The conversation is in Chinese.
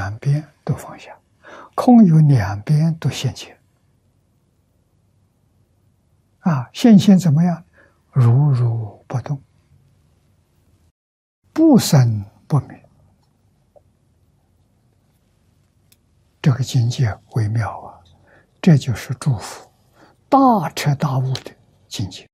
两边都放下，空有两边都现前。现前怎么样？如如不动，不生不灭。这个境界微妙啊！这就是祝福大彻大悟的境界。